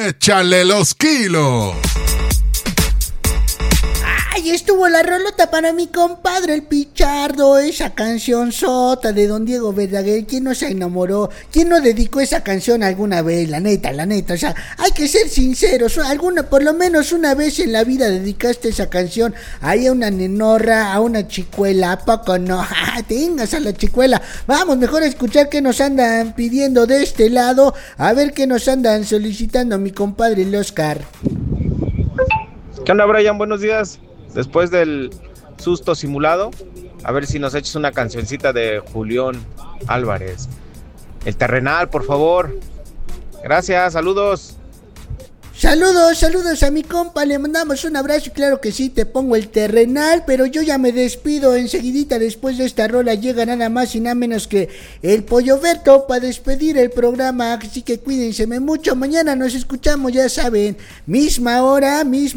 Échale los kilos. Ay, estuvo la rolota para mi compadre el Pichardo, esa canción sota de Don Diego Verdaguer. ¿Quién no se enamoró? ¿Quién no dedicó esa canción alguna vez? La neta, o sea, hay que ser sinceros. Por lo menos una vez en la vida dedicaste esa canción ahí a una nenorra, a una chicuela. ¿A poco no? Tengas a la chicuela. Vamos, mejor a escuchar qué nos andan pidiendo de este lado. A ver qué nos andan solicitando mi compadre el Oscar. ¿Qué onda, Brian? Buenos días. Después del susto simulado, a ver si nos echas una cancioncita de Julián Álvarez. El Terrenal, por favor. Gracias, saludos. Saludos a mi compa, le mandamos un abrazo y claro que sí, te pongo el Terrenal, pero yo ya me despido enseguidita. Después de esta rola llega nada más y nada menos que el Pollo Berto para despedir el programa, así que cuídense mucho. Mañana nos escuchamos, ya saben, misma hora, mismo